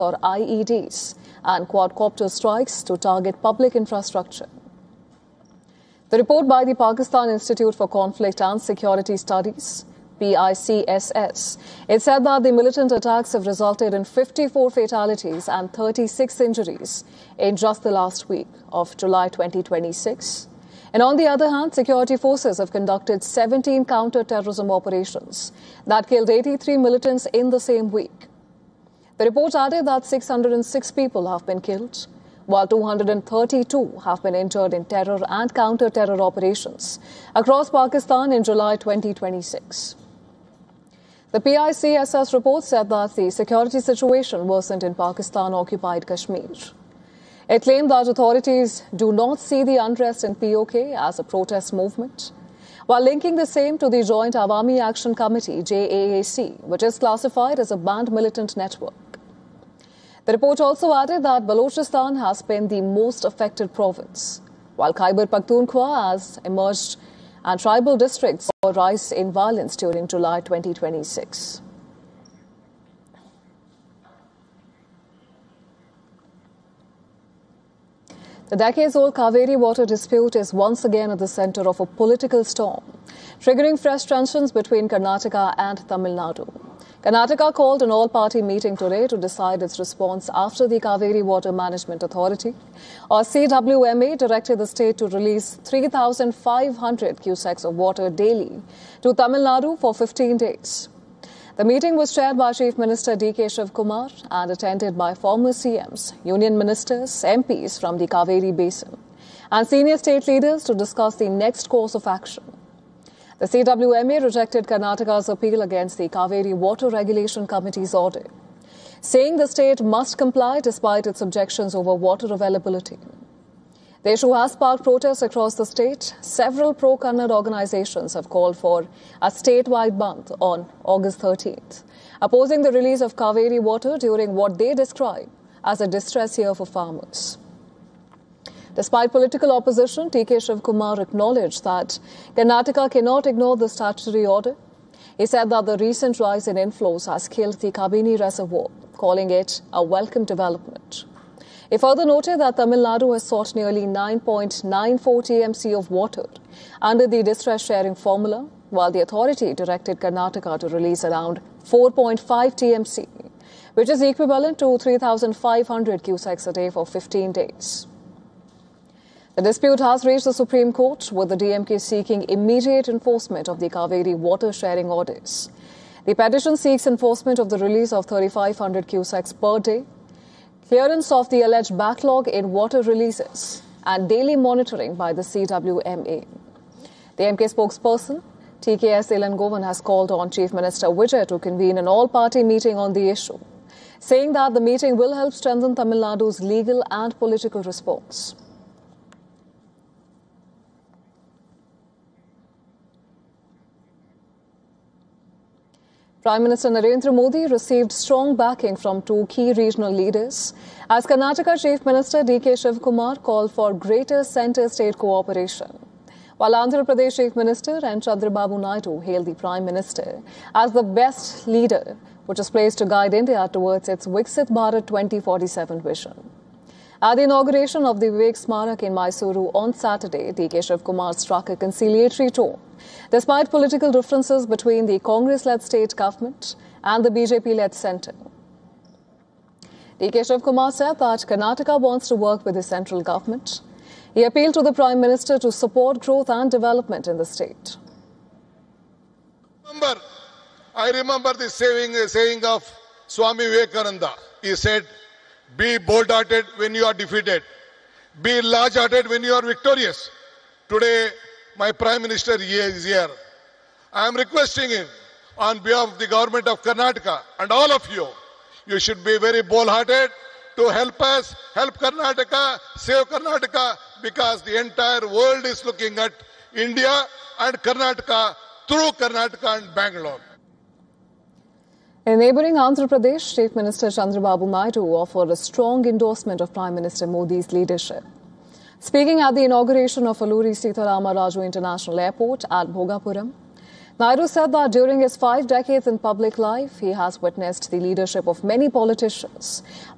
or IEDs and quadcopter strikes to target public infrastructure. The report by the Pakistan Institute for Conflict and Security Studies, PICSS, it said that the militant attacks have resulted in 54 fatalities and 36 injuries in just the last week of July 2026. And on the other hand, security forces have conducted 17 counter-terrorism operations that killed 83 militants in the same week. The report added that 606 people have been killed, while 232 have been injured in terror and counter-terror operations across Pakistan in July 2026. The PICSS report said that the security situation worsened in Pakistan-occupied Kashmir. It claimed that authorities do not see the unrest in POK as a protest movement, while linking the same to the Joint Awami Action Committee, JAAC, which is classified as a banned militant network. The report also added that Balochistan has been the most affected province, while Khyber Pakhtunkhwa has emerged and tribal districts saw a rise in violence during July 2026. The decades-old Kaveri water dispute is once again at the centre of a political storm, triggering fresh tensions between Karnataka and Tamil Nadu. Karnataka called an all-party meeting today to decide its response after the Kaveri Water Management Authority, or CWMA, directed the state to release 3,500 cusecs of water daily to Tamil Nadu for 15 days. The meeting was chaired by Chief Minister D.K. Shivkumar and attended by former CMs, union ministers, MPs from the Kaveri Basin, and senior state leaders to discuss the next course of action. The CWMA rejected Karnataka's appeal against the Kaveri Water Regulation Committee's order, saying the state must comply despite its objections over water availability. The issue has sparked protests across the state. Several pro-Kannada organizations have called for a statewide bandh on August 13th, opposing the release of Kaveri water during what they describe as a distress year for farmers. Despite political opposition, T.K. Shivkumar acknowledged that Karnataka cannot ignore the statutory order. He said that the recent rise in inflows has killed the Kabini Reservoir, calling it a welcome development. He further noted that Tamil Nadu has sought nearly 9.94 TMC of water under the distress sharing formula, while the authority directed Karnataka to release around 4.5 TMC, which is equivalent to 3,500 cusecs a day for 15 days. The dispute has reached the Supreme Court, with the DMK seeking immediate enforcement of the Kaveri water sharing orders. The petition seeks enforcement of the release of 3,500 cusecs per day, clearance of the alleged backlog in water releases, and daily monitoring by the CWMA. The MK spokesperson, TKS Ilangovan, has called on Chief Minister Vijay to convene an all-party meeting on the issue, saying that the meeting will help strengthen Tamil Nadu's legal and political response. Prime Minister Narendra Modi received strong backing from two key regional leaders as Karnataka Chief Minister D.K. Shivkumar called for greater centre-state cooperation, while Andhra Pradesh Chief Minister N. Chandrababu Naidu hailed the Prime Minister as the best leader which is placed to guide India towards its Viksit Bharat 2047 vision. At the inauguration of the Vivek Smarak in Mysuru on Saturday, D.K. Shivkumar struck a conciliatory tone, despite political differences between the Congress-led state government and the BJP-led centre. D.K. Shivkumar said that Karnataka wants to work with the central government. He appealed to the Prime Minister to support growth and development in the state. I remember the saying of Swami Vivekananda. He said, "Be bold-hearted when you are defeated. Be large-hearted when you are victorious." Today, my Prime Minister is here. I am requesting him on behalf of the government of Karnataka and all of you, you should be very bold-hearted to help us, help Karnataka, save Karnataka, because the entire world is looking at India and Karnataka through Karnataka and Bangalore. In neighbouring Andhra Pradesh, Chief Minister Chandrababu Naidu offered a strong endorsement of Prime Minister Modi's leadership. Speaking at the inauguration of Alluri Sitharama Raju International Airport at Bhogapuram, Naidu said that during his 5 decades in public life, he has witnessed the leadership of many politicians,